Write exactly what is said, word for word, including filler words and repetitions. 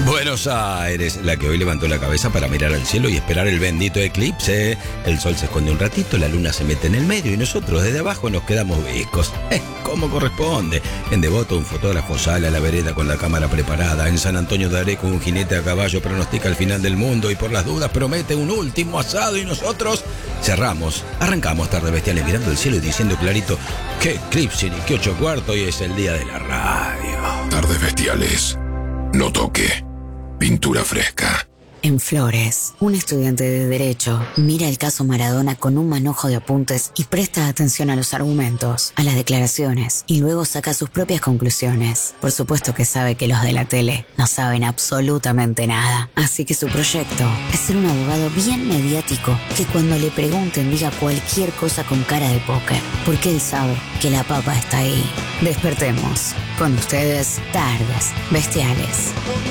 Buenos Aires, la que hoy levantó la cabeza para mirar al cielo y esperar el bendito eclipse. El sol se esconde un ratito, la luna se mete en el medio y nosotros desde abajo nos quedamos viscos. Eh, como corresponde. En Devoto, un fotógrafo sale a la vereda con la cámara preparada. En San Antonio de Areco, un jinete a caballo pronostica el final del mundo y por las dudas promete un último asado y nosotros cerramos. Arrancamos Tarde Bestiales mirando el cielo y diciendo clarito: ¡qué eclipse ni qué ocho cuartos! Hoy es el día de la radio. Tardes Bestiales. No toque. Pintura fresca. En Flores, un estudiante de Derecho mira el caso Maradona con un manojo de apuntes y presta atención a los argumentos, a las declaraciones, y luego saca sus propias conclusiones. Por supuesto que sabe que los de la tele no saben absolutamente nada, así que su proyecto es ser un abogado bien mediático que cuando le pregunten diga cualquier cosa con cara de póker, porque él sabe que la papa está ahí. Despertemos. Con ustedes, Tardes Bestiales.